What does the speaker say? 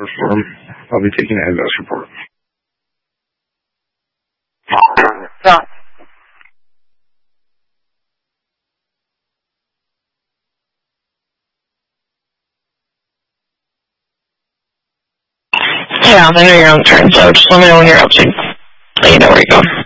firm. I'll be taking an address report. Yeah. Yeah, I know you're on the turn, so just let me know when you're up to. Let you know where you're going.